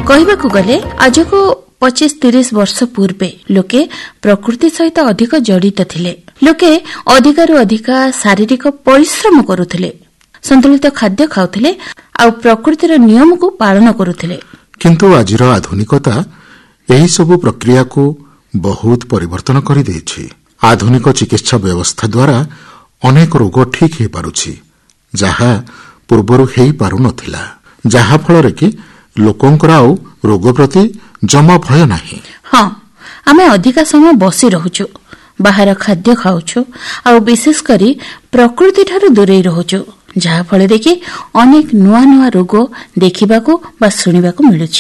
କହିବାକୁ ଗଲେ ଆଜକୁ 25-30 ବର୍ଷ ପୂର୍ବେ ଲୋକେ ପ୍ରକୃତି ସହିତ ଅଧିକ ଜଡ଼ିତ ଥିଲେ। ଲୋକେ ଅଧିକରୁ ଅଧିକ ଶାରୀରିକ ପରିଶ୍ରମ କରୁଥିଲେ, ସନ୍ତୁଳିତ ଖାଦ୍ୟ ଖାଉଥିଲେ ଆଉ ପ୍ରକୃତିର ନିୟମକୁ ପାଳନ କରୁଥିଲେ। କିନ୍ତୁ ଆଜିର ଆଧୁନିକତା ଏହିସବୁ ପ୍ରକ୍ରିୟାକୁ ବହୁତ ପରିବର୍ତ୍ତନ କରିଦେଇଛି। ଆଧୁନିକ ଚିକିତ୍ସା ବ୍ୟବସ୍ଥା ଦ୍ୱାରା ଅନେକ ରୋଗ ଠିକ୍ ହୋଇପାରୁଛି, ଯାହା ପୂର୍ବରୁ ହୋଇପାରୁନଥିଲା, ଯାହାଫଳରେ କି ଲୋକଙ୍କର ଆଉ ରୋଗ ପ୍ରତି ଜମା ଭୟ ନାହିଁ। ହଁ, ଆମେ ଅଧିକା ସମୟ ବସି ରହୁଛୁ, ବାହାର ଖାଦ୍ୟ ଖାଉଛୁ ଆଉ ବିଶେଷ କରି ପ୍ରକୃତିଠାରୁ ଦୂରେଇ ରହୁଛୁ, ଯାହାଫଳରେ କି ଅନେକ ନୂଆ ନୂଆ ରୋଗ ଦେଖିବାକୁ ବା ଶୁଣିବାକୁ ମିଳୁଛି।